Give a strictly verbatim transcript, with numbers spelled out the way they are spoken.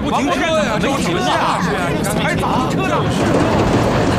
不停车呀，这停不下去啊！你看，还挡车呢。